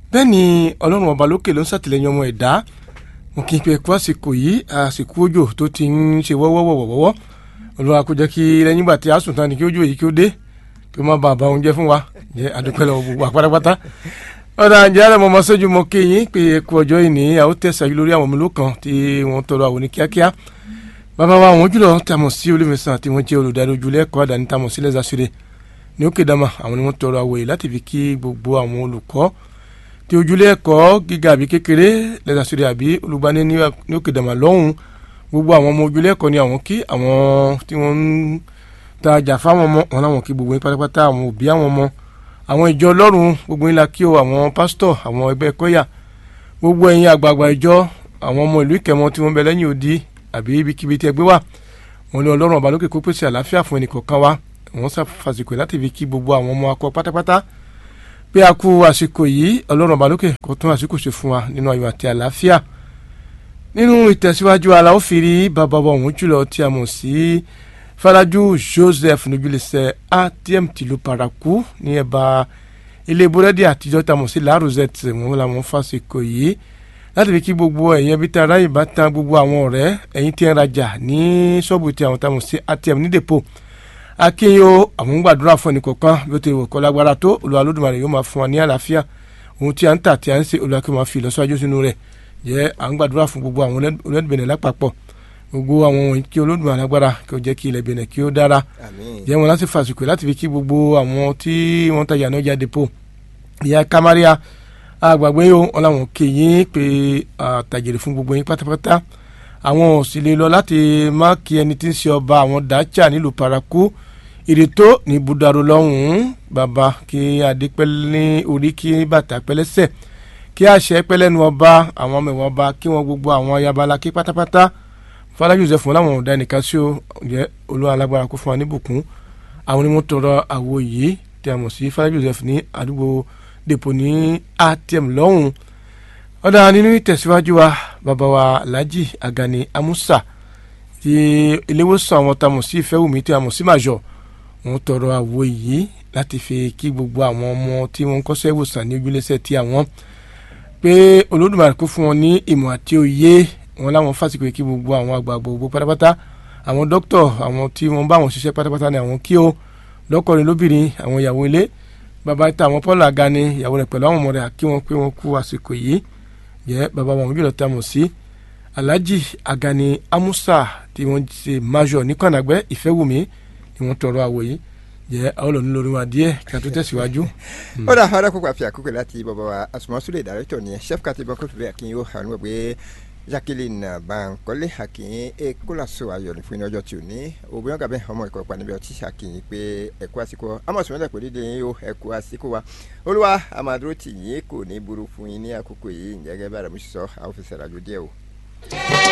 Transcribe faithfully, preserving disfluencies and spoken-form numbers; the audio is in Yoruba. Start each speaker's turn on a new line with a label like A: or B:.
A: bẹ́ẹ̀ ni ọlọ́run ọba lókè ló ń ṣàtìlẹ́yìn ọmọ ẹ̀dá mo kí n pe ẹ̀kú àsìkò yìí àsìkò òjò tó ti ń ṣe wọ́wọ́wọ́wọ́wọ́ Olúwa kó jẹ́ kí lẹ́yìn ìgbà tí a sùn tán ni kí òjò yìí kí ó dé kí ó má bàa bá oúnjẹ fún wa jẹ́ àdúpẹ́ lọ́wọ́ gbogbo àpátápátá ọ̀dà ǹjẹ́ àrẹ mọ̀mọ́ sójú mọ́ kí yín pé ẹ̀kú ọjọ́ ìní àwọn tẹ̀sán lórí àwọn ọmọlú kan tí wọ́n tọrọ àwọn ní kíákíá bàbá wa àwọn jùlọ tàmọ̀ sí olùmẹ̀sán tí wọ́n jẹ́ olùdarí ojúlé ẹ̀kọ́ àdáni tàmọ̀ sí lẹ́sàsúrè ní òkè dàmà àwọn ni wọ́n tọrọ àwòye láti fi kí gbogbo àwọn olùkọ́ tí ojúlé ẹ̀kọ́ gíga àbí kékeré lẹ́sàsúrè àbí olùgbani ní òkè dàmà lọ́hùn gbogbo àwọn ọmọ ojúlé ẹ̀kọ́ ni àwọn kí àwọn tí wọ́n ń tajà fáwọn ọmọ wọn láwọn kí gbogbo yín pátápátá àwọn òbí àwọn ọmọ àwọn ìjọ ọlọ́run gbogbo yín la kí o àwọn pásítọ̀ àwọn ẹgbẹ́ kọ́yà gbogbo ẹ̀yin àgbààgbà ìjọ àwọn ọmọ ìlú Ìkẹmọ tí wọ́n bẹ lẹ́yìn odi àbí ibikíbi tí ẹ gbé wà wọn ní ọlọ́run ọba lókè kó pèsè àlàáfíà fún ẹnìkọ̀ọ̀kan wa wọ́n ṣàfàsìkò láti fi kí gbogbo àwọn ọmọ akọ pátápátá pé a kú àsìkò yìí ọlọ́run ọba lókè kó tún àsìkò ṣe fún wa nínú ayọ̀ àti àlàáfíà nínú ìtẹ̀síwájú ala ó fi rí bàbá wa òun jùlọ tí a mọ̀ sí Falaju Joseph nojúlẹsẹ A T M tìlú Paraku ní ẹ̀bá ilé búrẹ́dì àtijọ́ tá a mọ̀ sí La Rosette wọn làwọn fásikò yìí láti fi kí gbogbo ẹ̀yin ẹbí tá a ráyè bá tán gbogbo àwọn ọ̀rẹ́ ẹ̀yin tí ń rajà ní ṣọ́ọ̀bù tí àwọn tá a mọ̀ sí A T M ní dèpò akínyó àwọn gbàdúrà fún ẹnì kọ̀ọ̀kan bí ó ti wò kọ́ lágbára tó Olúwa Olódùmarè yóò máa fún wa ní àlàáfíà ohun tí a ń tà tí a ń ṣe Olúwa kí ó máa fi ìlọsíwájú sínú rẹ̀ jẹ́ à ń gbàdúrà fún gbogbo àwọn olódùbẹ̀nẹ̀ lápapọ̀ gbogbo àwọn wọ̀nyí kí Olódùmarè lágbára kí ó jẹ́ kí ilẹ̀ Bẹ̀nẹ̀ kí ó dára jẹ́ wọn láti fàṣìkò láti fi kí gbogbo àwọn tí wọ́n tajà náà jáde pò ìyá Kamaria àgbàgbé yóò wọn làwọn kéyìn pé àtàjèrè fún gbogbo yín pátápátá àwọn ò sì lè lọ láti má kí ẹni tí ń ṣe ọba àwọn Dacha nílùú Paraku ìrètò ní budaro lọ́hùn-ún bàbá kí adépẹ́ ní orí kí bàtà pẹ́lẹ́sẹ̀ kí àṣẹ pẹ́lẹ́nu ọba àwọn mẹ́wàá ọba kí wọ́n gbogbo àwọn ayabala kí pátápátá Falaju Joseph fún láwọn ọ̀dà ẹnìkan sí ó jẹ́ Olúwa alágbára kó fún wa níbùkún àwọn ni wọ́n tọrọ àwo yìí tí a mọ̀ sí Falaju Joseph ní àdúgbò dèpò ní A T M lọ́hùn ọ̀dà nínú ìtẹ̀síwájú wa bàbá wa Alhaji Agani Amusa ti iléewòsàn àwọn tá a mọ̀ sí Ìfẹ́wùmí tí a mọ̀ sí Major wọ́n tọrọ àwo yìí láti fi kí gbogbo àwọn ọmọ tí wọ́n ń kọ́ṣẹ́ ìwòsàn ní ojúlẹ́sẹ̀ tí àwọn pé Olódùmarè kó fún wọn ní ìmọ̀ àti òye wọn láwọn fásitì kí gbogbo àwọn àgbààgbà gbogbo pátápátá àwọn dókítà àwọn tí wọ́n bá wọn ṣiṣẹ́ pátápátá ni àwọn kí ó lọ́kọ̀ọ́rin lóbìnrin àwọn ìyàwó ilé bàbá ìta àwọn Paul Agani ìyàwó rẹ̀ pẹ̀lú àwọn ọmọ rẹ̀ kí wọ́n pé wọ́n kú àsìkò yìí jẹ́ bàbá wọn jùlọ tá a mọ̀ sí Alhaji Agani Amusa tí wọ́n ṣe Major ní Kànágbẹ́ Ìfẹ́wùmí ni wọ́n tọrọ àwọ̀ yìí jẹ́ àwọn olùní lórí wa díẹ̀ kí a tó tẹ̀síwájú.
B: ó dà ọ̀dà kókò àfi àkókò láti bàbá wa Asumawusule director ni chef katiba kófìrí akínyó àwọn ọgbẹ́ Jacqueline Bankole akin ekolaso ayọ̀ ní fún ní ọjọ́ tí ò ní obìnrin gàbẹ́ ọmọ ìkọ̀ pàníbẹ̀ ọtí akin pé ẹ̀kú àsìkò amọ̀sùnmọ́lẹ̀ pé dídé yín ó ẹ̀kú àsìkò wa Olúwa amaduro tì yín kò ní burú fún yín ní àkókò yìí ǹjẹ́ gẹ́gẹ́ bá rẹ̀ mú sọ àwọn fi ṣẹ̀rájú díẹ̀ o.